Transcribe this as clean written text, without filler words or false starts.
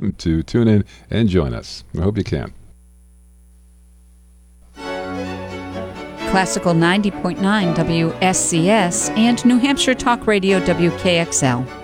to tune in and join us. I hope you can. Classical 90.9 WSCS and New Hampshire Talk Radio WKXL.